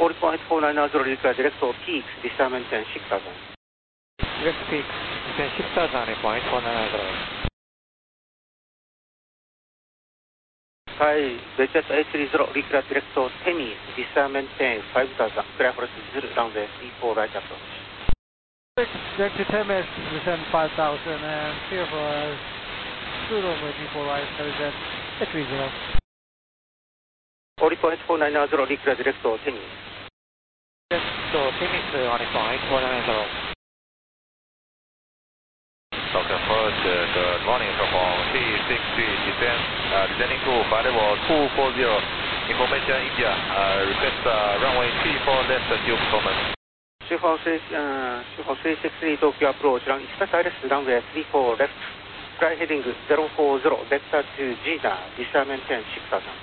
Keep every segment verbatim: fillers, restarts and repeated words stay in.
forty point four nine zero, require direct to peaks, discernment ten six thousand. Direct peaks, ten six thousand, point four nine zero. Sky, Vejet eight three zero, require direct to Temi, discernment ten five thousand, clear for runway three four right approach. Direct to Temis, descend five thousand, and clear for two runway three four right, Vejet eight three zero. forty point four nine zero, require direct to Temi. So, Temis, one point four nine zero. Doctor First, uh, good morning from T six three, descend, uh, descending to flight level two four zero, information India, uh, request uh, runway three four left, due performance. two four three six three Tokyo approach, run expect I R S runway three four left, fly heading zero four zero, vector to Jeddah, discernment ten six thousand.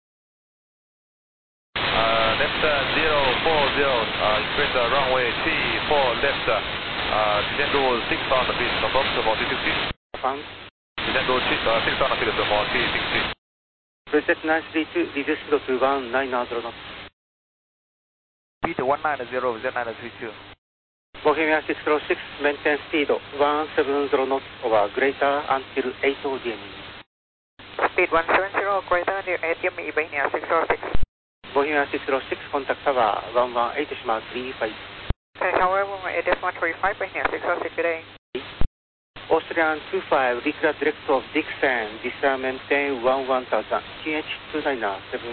Uh, left uh, zero four zero, uh, express uh, runway three four left, uh, uh, descend to six thousand feet, confirm to T six three. Confirm. Descend to six thousand feet from T six three. Preset nine three two, reduce speed to one nine zero knots. Speed one nine zero, Z nine three two. Bohemia six zero six, maintain speed one seven zero knots over greater until eight O D M E. Speed one seven zero, greater until eight O D M E, Bohemia six zero six. Bohemia six zero six, contact tower one one eight three five. Tower one one eight three five, Bohemia six zero six, good day. Austrian two five, require direct of Dixon, discernment ten one one thousand, Q H two nine seven.